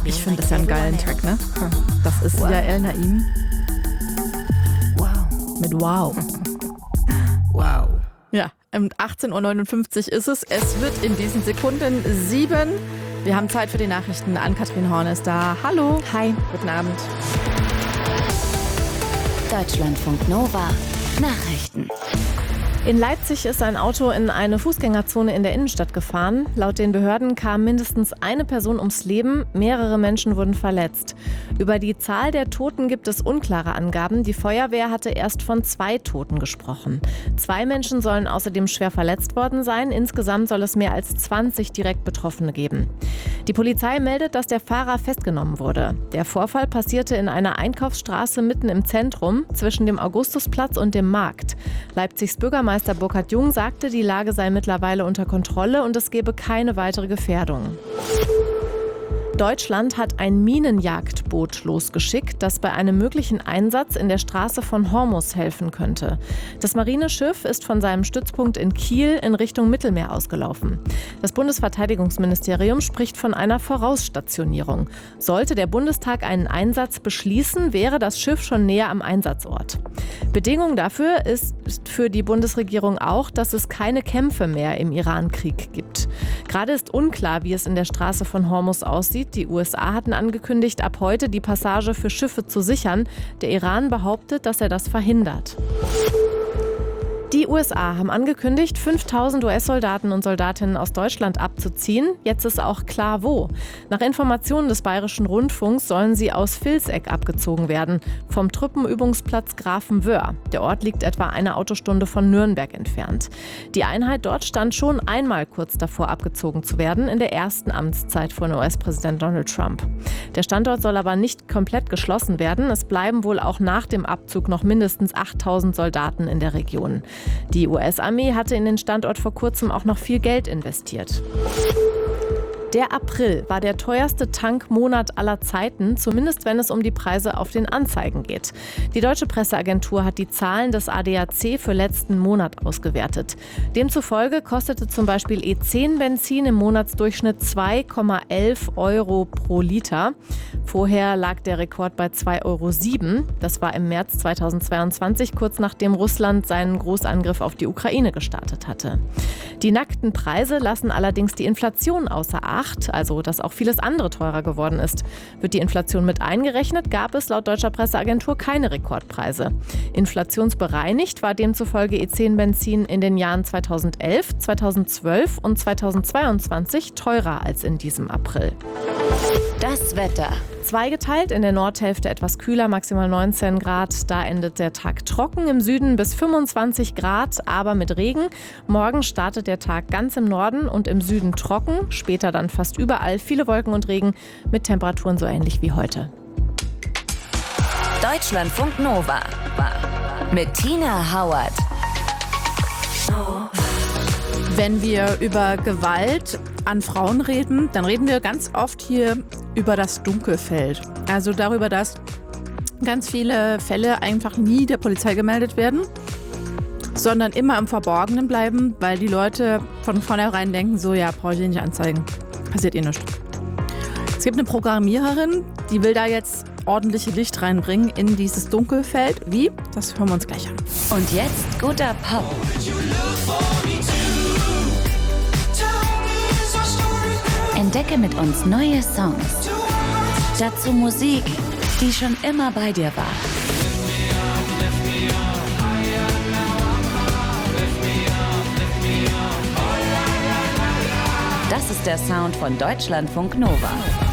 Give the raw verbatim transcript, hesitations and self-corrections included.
Ich finde das ja einen geilen Track, ne? Das ist wow. Yael Naim. Wow. Mit Wow. Wow. Ja, um achtzehn Uhr neunundfünfzig ist es. Es wird in diesen Sekunden sieben. Wir haben Zeit für die Nachrichten. Ann-Kathrin Horn ist da. Hallo. Hi. Guten Abend. Deutschlandfunk Nova. Nachrichten. In Leipzig ist ein Auto in eine Fußgängerzone in der Innenstadt gefahren. Laut den Behörden kam mindestens eine Person ums Leben, mehrere Menschen wurden verletzt. Über die Zahl der Toten gibt es unklare Angaben. Die Feuerwehr hatte erst von zwei Toten gesprochen. Zwei Menschen sollen außerdem schwer verletzt worden sein. Insgesamt soll es mehr als zwanzig direkt Betroffene geben. Die Polizei meldet, dass der Fahrer festgenommen wurde. Der Vorfall passierte in einer Einkaufsstraße mitten im Zentrum zwischen dem Augustusplatz und dem Markt. Leipzigs Bürgermeister Bürgermeister Burkhard Jung sagte, die Lage sei mittlerweile unter Kontrolle und es gebe keine weitere Gefährdung. Deutschland hat ein Minenjagdboot losgeschickt, das bei einem möglichen Einsatz in der Straße von Hormuz helfen könnte. Das Marineschiff ist von seinem Stützpunkt in Kiel in Richtung Mittelmeer ausgelaufen. Das Bundesverteidigungsministerium spricht von einer Vorausstationierung. Sollte der Bundestag einen Einsatz beschließen, wäre das Schiff schon näher am Einsatzort. Bedingung dafür ist für die Bundesregierung auch, dass es keine Kämpfe mehr im Iran-Krieg gibt. Gerade ist unklar, wie es in der Straße von Hormuz aussieht. Die U S A hatten angekündigt, ab heute die Passage für Schiffe zu sichern. Der Iran behauptet, dass er das verhindert. Die U S A haben angekündigt, fünftausend U S-Soldaten und Soldatinnen aus Deutschland abzuziehen. Jetzt ist auch klar, wo. Nach Informationen des Bayerischen Rundfunks sollen sie aus Vilseck abgezogen werden, vom Truppenübungsplatz Grafenwöhr. Der Ort liegt etwa eine Autostunde von Nürnberg entfernt. Die Einheit dort stand schon einmal kurz davor, abgezogen zu werden, in der ersten Amtszeit von U S-Präsident Donald Trump. Der Standort soll aber nicht komplett geschlossen werden. Es bleiben wohl auch nach dem Abzug noch mindestens achttausend Soldaten in der Region. Die U S-Armee hatte in den Standort vor kurzem auch noch viel Geld investiert. Der April war der teuerste Tankmonat aller Zeiten, zumindest wenn es um die Preise auf den Anzeigen geht. Die Deutsche Presseagentur hat die Zahlen des A D A C für letzten Monat ausgewertet. Demzufolge kostete zum Beispiel E zehn Benzin im Monatsdurchschnitt zwei Komma elf Euro pro Liter. Vorher lag der Rekord bei zwei Komma sieben Euro. Das war im März zweitausendzweiundzwanzig, kurz nachdem Russland seinen Großangriff auf die Ukraine gestartet hatte. Die nackten Preise lassen allerdings die Inflation außer Acht, also dass auch vieles andere teurer geworden ist. Wird die Inflation mit eingerechnet, gab es laut Deutscher Presseagentur keine Rekordpreise. Inflationsbereinigt war demzufolge E zehn Benzin in den Jahren zweitausendelf, zweitausendzwölf und zweitausendzweiundzwanzig teurer als in diesem April. Das Wetter. Zweigeteilt, in der Nordhälfte etwas kühler, maximal neunzehn Grad. Da endet der Tag trocken, im Süden bis fünfundzwanzig Grad, aber mit Regen. Morgen startet der Tag ganz im Norden und im Süden trocken, später dann fast überall viele Wolken und Regen mit Temperaturen so ähnlich wie heute. Deutschlandfunk Nova mit Tina Hauert. Wenn wir über Gewalt an Frauen reden, dann reden wir ganz oft hier über das Dunkelfeld. Also darüber, dass ganz viele Fälle einfach nie der Polizei gemeldet werden, sondern immer im Verborgenen bleiben, weil die Leute von vornherein denken, so ja, brauche ich nicht anzeigen, passiert eh nichts. Es gibt eine Programmiererin, die will da jetzt ordentliche Licht reinbringen in dieses Dunkelfeld. Wie? Das hören wir uns gleich an. Und jetzt guter Pop. Entdecke mit uns neue Songs. Dazu Musik, die schon immer bei dir war. Das ist der Sound von Deutschlandfunk Nova.